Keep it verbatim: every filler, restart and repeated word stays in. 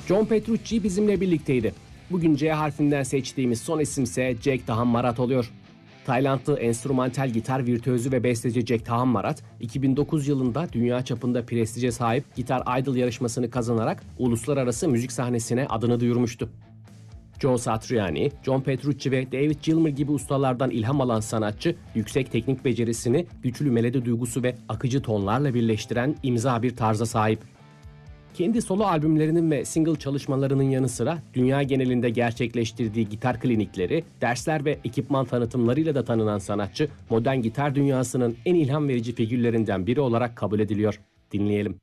John Petrucci bizimle birlikteydi. Bugün C harfinden seçtiğimiz son isimse Jack Tahammarat oluyor. Taylandlı enstrümantal gitar virtüözü ve besteci Jack Tahammarat, iki bin dokuz yılında dünya çapında prestije sahip Gitar Idol yarışmasını kazanarak uluslararası müzik sahnesine adını duyurmuştu. Joe Satriani, John Petrucci ve David Gilmour gibi ustalardan ilham alan sanatçı, yüksek teknik becerisini güçlü melodi duygusu ve akıcı tonlarla birleştiren imza bir tarza sahip. Kendi solo albümlerinin ve single çalışmalarının yanı sıra dünya genelinde gerçekleştirdiği gitar klinikleri, dersler ve ekipman tanıtımlarıyla da tanınan sanatçı, modern gitar dünyasının en ilham verici figürlerinden biri olarak kabul ediliyor. Dinleyelim.